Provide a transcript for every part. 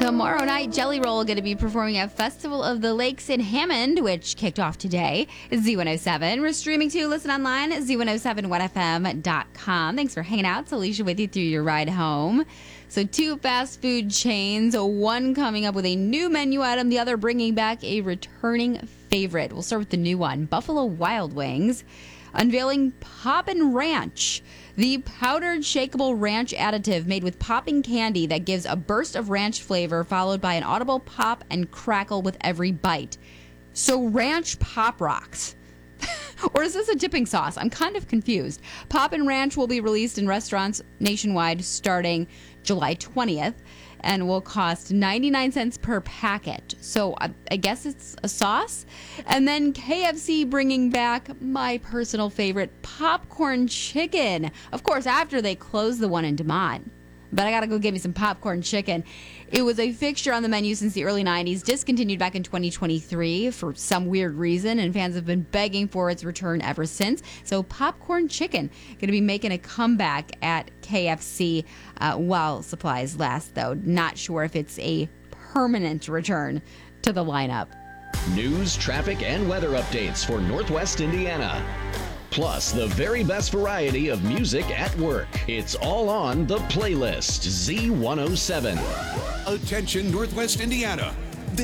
Tomorrow night, Jelly Roll going to be performing at Festival of the Lakes in Hammond, which kicked off today. Z107. We're streaming too. Listen online at z107onefm.com. Thanks for hanging out. It's Alicia with you through your ride home. So 2 fast food chains, one coming up with a new menu item, the other bringing back a returning favorite. We'll start with the new one, Buffalo Wild Wings, unveiling Poppin' Ranch, the powdered shakeable ranch additive made with popping candy that gives a burst of ranch flavor followed by an audible pop and crackle with every bite. So ranch pop rocks. Or is this a dipping sauce? I'm kind of confused. Poppin' Ranch will be released in restaurants nationwide starting July 20th and will cost 99 cents per packet. So I guess it's a sauce. And then KFC bringing back my personal favorite, popcorn chicken. Of course, after they close the one in DeMont. But I gotta go get me some popcorn chicken. It was a fixture on the menu since the early 90s, discontinued back in 2023 for some weird reason, and fans have been begging for its return ever since. So popcorn chicken going to be making a comeback at KFC while supplies last, though. Not sure if it's a permanent return to the lineup. News, traffic, and weather updates for Northwest Indiana. Plus, the very best variety of music at work. It's all on the playlist, Z107. Attention, Northwest Indiana.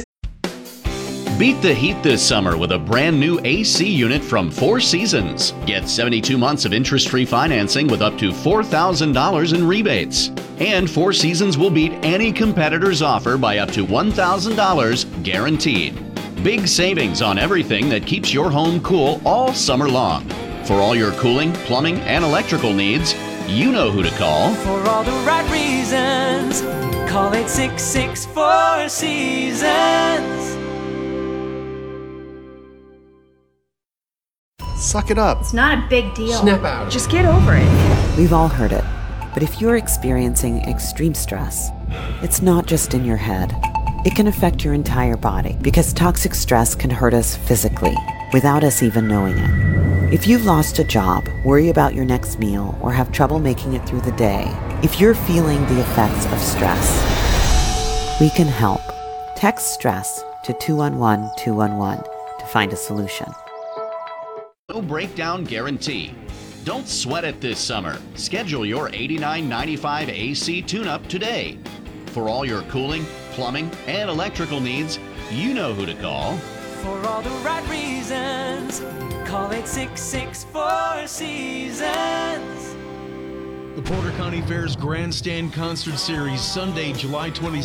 Beat the heat this summer with a brand new AC unit from Four Seasons. Get 72 months of interest-free financing with up to $4,000 in rebates. And Four Seasons will beat any competitor's offer by up to $1,000 guaranteed. Big savings on everything that keeps your home cool all summer long. For all your cooling, plumbing, and electrical needs, you know who to call. For all the right reasons, call 866-4 Seasons. Suck it up. It's not a big deal. Snap out of it. Just get over it. We've all heard it. But if you're experiencing extreme stress, it's not just in your head. It can affect your entire body because toxic stress can hurt us physically without us even knowing it. If you've lost a job, worry about your next meal, or have trouble making it through the day, if you're feeling the effects of stress, we can help. Text STRESS to 211-211 to find a solution. No breakdown guarantee. Don't sweat it this summer. Schedule your $89.95 AC tune-up today. For all your cooling, plumbing, and electrical needs, you know who to call. For all the right reasons, call 866-4 Seasons. The Porter County Fair's Grandstand Concert Series, Sunday, July 26th.